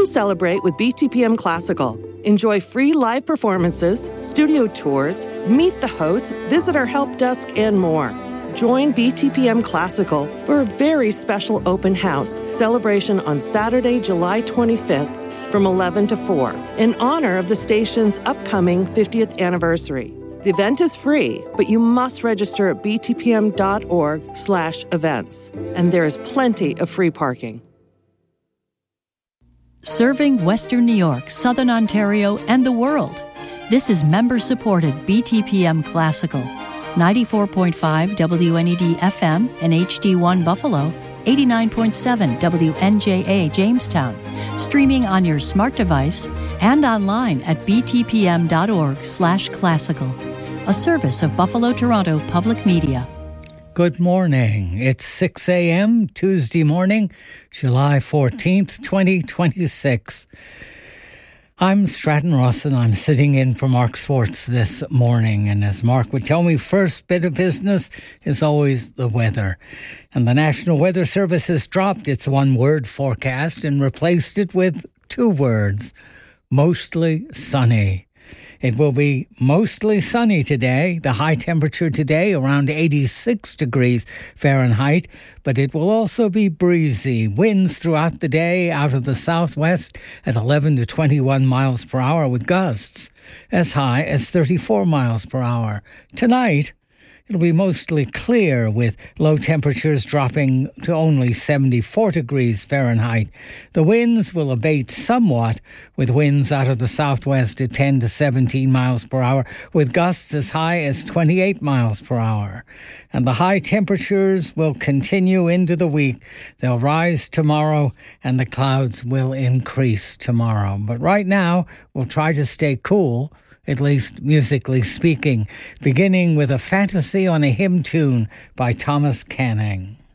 Come celebrate with BTPM Classical. Enjoy free live performances, studio tours, meet the hosts, visit our help desk, and more. Join BTPM Classical for a very special open house celebration on Saturday, July 25th from 11 to 4 in honor of the station's upcoming 50th anniversary. The event is free, but you must register at btpm.org/events. And there is plenty of free parking. Serving Western New York, Southern Ontario, and the world. This is member-supported BTPM Classical. 94.5 WNED FM and HD1 Buffalo, 89.7 WNJA Jamestown, streaming on your smart device and online at btpm.org/classical, a service of Buffalo Toronto Public Media. Good morning. It's 6 a.m. Tuesday morning, July 14th, 2026. I'm Stratton Ross and I'm sitting in for Mark Swartz this morning. And as Mark would tell me, first bit of business is always the weather. And the National Weather Service has dropped its one-word forecast and replaced it with two words: mostly sunny. It will be mostly sunny today. The high temperature today around 86 degrees Fahrenheit, but it will also be breezy. Winds throughout the day out of the southwest at 11 to 21 miles per hour with gusts as high as 34 miles per hour. Tonight, it'll be mostly clear with low temperatures dropping to only 74 degrees Fahrenheit. The winds will abate somewhat with winds out of the southwest at 10 to 17 miles per hour with gusts as high as 28 miles per hour. And the high temperatures will continue into the week. They'll rise tomorrow and the clouds will increase tomorrow. But right now, we'll try to stay cool, at least musically speaking, beginning with a fantasy on a hymn tune by Thomas Canning.